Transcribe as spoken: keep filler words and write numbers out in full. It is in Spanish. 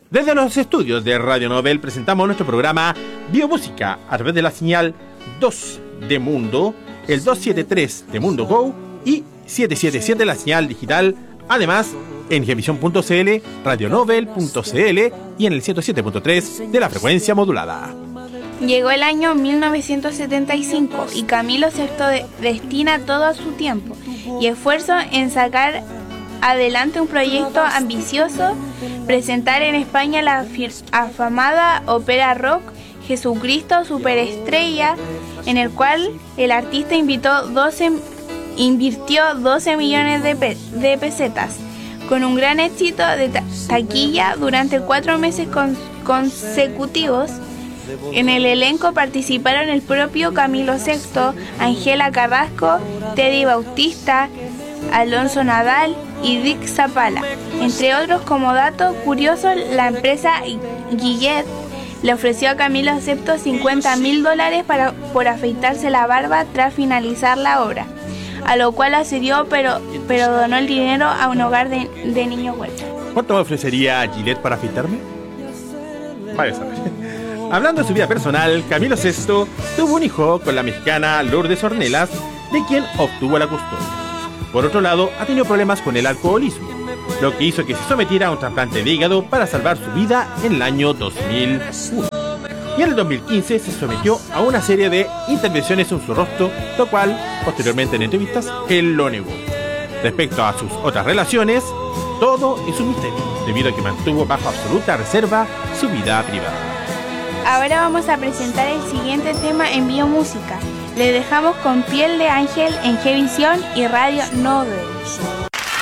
Desde los estudios de Radio Nobel presentamos nuestro programa Biomúsica a través de la señal dos de Mundo, el doscientos setenta y tres de Mundo Go y setecientos setenta y siete la señal digital, además en Gevisión punto c l, radionobel punto c l y en el ciento siete punto tres de la frecuencia modulada. Llegó el año mil novecientos setenta y cinco y Camilo sexto de- destina todo su tiempo y esfuerzo en sacar adelante un proyecto ambicioso, presentar en España la afir- afamada ópera rock Jesucristo Superestrella, en el cual el artista invitó doce, invirtió doce millones de, pe- de pesetas, con un gran éxito de ta- taquilla durante cuatro meses con- consecutivos. En el elenco participaron el propio Camilo sexto, Ángela Carrasco, Teddy Bautista, Alonso Nadal y Dick Zapala. Entre otros, como dato curioso, la empresa Gillette le ofreció a Camilo sexto cincuenta mil dólares para, por afeitarse la barba tras finalizar la obra, a lo cual accedió, pero, pero donó el dinero a un hogar de, de niños huérfanos. ¿Cuánto me ofrecería Gillette para afeitarme? Vaya a saber. Hablando de su vida personal, Camilo sexto tuvo un hijo con la mexicana Lourdes Ornelas, de quien obtuvo la custodia. Por otro lado, ha tenido problemas con el alcoholismo, lo que hizo que se sometiera a un trasplante de hígado para salvar su vida en el año dos mil uno. Y en el dos mil quince se sometió a una serie de intervenciones en su rostro, lo cual, posteriormente en entrevistas, él lo negó. Respecto a sus otras relaciones, todo es un misterio, debido a que mantuvo bajo absoluta reserva su vida privada. Ahora vamos a presentar el siguiente tema en Biomúsica. Le dejamos con Piel de Ángel en Gevisión y Radio Nobel.